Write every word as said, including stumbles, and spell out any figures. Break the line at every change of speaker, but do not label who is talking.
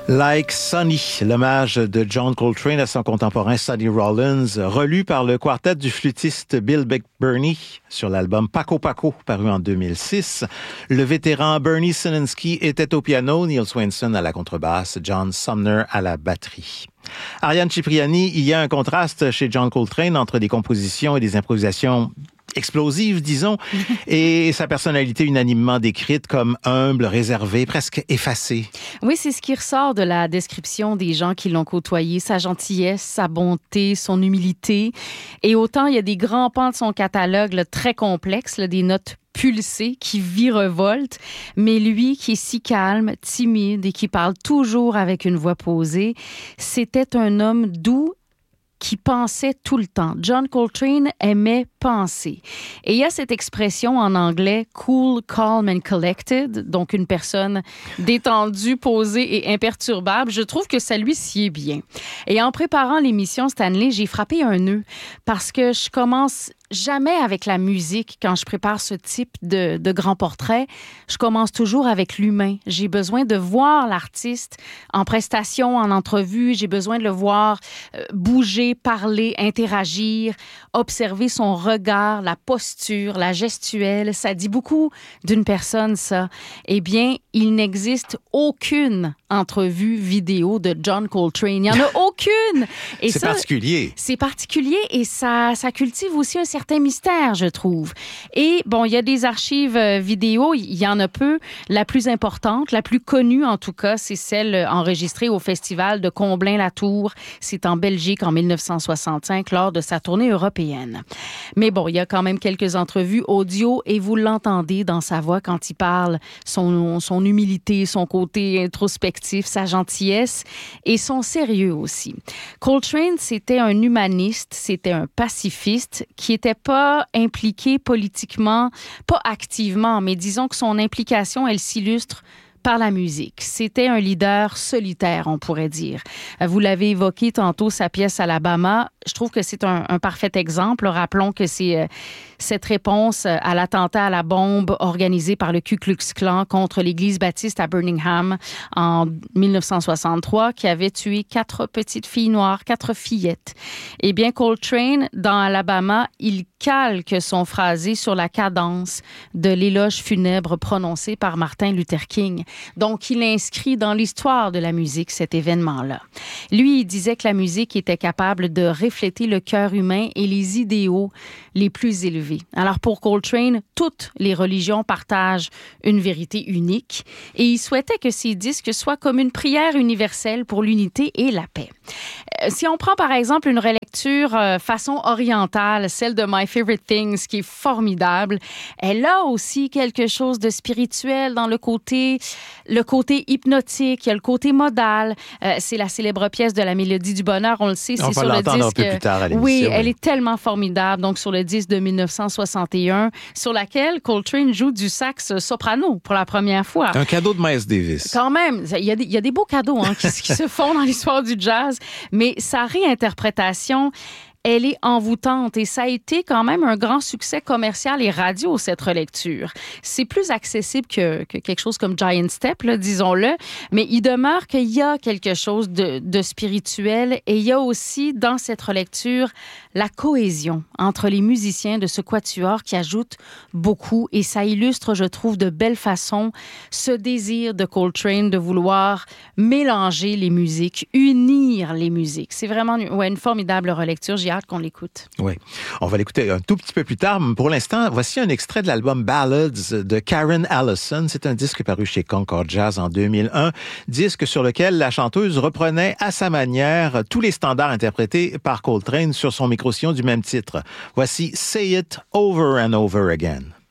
Like Sonny, l'hommage de John Coltrane à son contemporain Sonny Rollins, relu par le quartet du flûtiste Bill Bernie sur l'album Paco Paco, paru en deux mille six. Le vétéran Bernie Sininsky était au piano, Neil Swainson à la contrebasse, John Sumner à la batterie. Ariane Cipriani, il y a un contraste chez John Coltrane entre des compositions et des improvisations explosive, disons, et sa personnalité unanimement décrite comme humble, réservée, presque effacée.
Oui, c'est ce qui ressort de la description des gens qui l'ont côtoyé, sa gentillesse, sa bonté, son humilité. Et autant il y a des grands pans de son catalogue là, très complexes, là, des notes pulsées qui virevoltent, mais lui qui est si calme, timide et qui parle toujours avec une voix posée, c'était un homme doux qui pensait tout le temps. John Coltrane aimait penser. Et il y a cette expression en anglais « cool, calm and collected », donc une personne détendue, posée et imperturbable. Je trouve que ça lui sied bien. Et en préparant l'émission Stanley, j'ai frappé un nœud parce que je commence jamais avec la musique quand je prépare ce type de, de grand portrait. Je commence toujours avec l'humain. J'ai besoin de voir l'artiste en prestation, en entrevue. J'ai besoin de le voir euh, bouger, parler, interagir, observer son regard, la posture, la gestuelle. Ça dit beaucoup d'une personne, ça. Eh bien, il n'existe aucune entrevue vidéo de John Coltrane. Il n'y en a aucune! Et
c'est
ça,
particulier.
C'est particulier et ça, ça cultive aussi un certain mystère, je trouve. Et bon, il y a des archives vidéo, il y en a peu. La plus importante, la plus connue en tout cas, c'est celle enregistrée au festival de Comblain-la-Tour. C'est en Belgique en dix-neuf cent soixante-cinq lors de sa tournée européenne. Mais bon, il y a quand même quelques entrevues audio et vous l'entendez dans sa voix quand il parle, son, son humilité, son côté introspectif, sa gentillesse et son sérieux aussi. Coltrane, c'était un humaniste, c'était un pacifiste qui n'était pas impliqué politiquement, pas activement, mais disons que son implication, elle s'illustre par la musique. C'était un leader solitaire, on pourrait dire. Vous l'avez évoqué tantôt, sa pièce Alabama. Je trouve que c'est un, un parfait exemple. Rappelons que c'est euh, cette réponse à l'attentat à la bombe organisé par le Ku Klux Klan contre l'église baptiste à Birmingham en dix-neuf cent soixante-trois qui avait tué quatre petites filles noires, quatre fillettes. Eh bien, Coltrane, dans Alabama, il calque son phrasé sur la cadence de l'éloge funèbre prononcé par Martin Luther King. Donc, il inscrit dans l'histoire de la musique cet événement-là. Lui, il disait que la musique était capable de refléter le cœur humain et les idéaux les plus élevés. Alors, pour Coltrane, toutes les religions partagent une vérité unique et il souhaitait que ces disques soient comme une prière universelle pour l'unité et la paix. Euh, si on prend, par exemple, une relecture euh, façon orientale, celle de My Favorite Things, qui est formidable, elle a aussi quelque chose de spirituel dans le côté, le côté hypnotique, il y a le côté modal. Euh, c'est la célèbre pièce de la Mélodie du bonheur, on le sait,
on
c'est
va
sur le
l'entendre
disque.
un peu plus tard à l'émission.
Oui,
oui,
elle est tellement formidable. Donc, sur le disque de dix-neuf cent soixante et un, sur laquelle Coltrane joue du sax soprano pour la première fois.
Un cadeau de Miles Davis.
Quand même, il y a des, il y a des beaux cadeaux hein, qui, qui se font dans l'histoire du jazz, mais sa réinterprétation, elle est envoûtante et ça a été quand même un grand succès commercial et radio, cette relecture. C'est plus accessible que, que quelque chose comme Giant Step, là, disons-le, mais il demeure qu'il y a quelque chose de, de spirituel et il y a aussi dans cette relecture la cohésion entre les musiciens de ce quatuor qui ajoute beaucoup et ça illustre, je trouve, de belle façon ce désir de Coltrane de vouloir mélanger les musiques, unir les musiques. C'est vraiment une, ouais, une formidable relecture. J'ai hâte qu'on l'écoute.
Oui, on va l'écouter un tout petit peu plus tard. Pour l'instant, voici un extrait de l'album Ballads de Karen Allison. C'est un disque paru chez Concord Jazz en deux mille un, disque sur lequel la chanteuse reprenait à sa manière tous les standards interprétés par Coltrane sur son micro-sillon du même titre. Voici Say It Over and Over Again.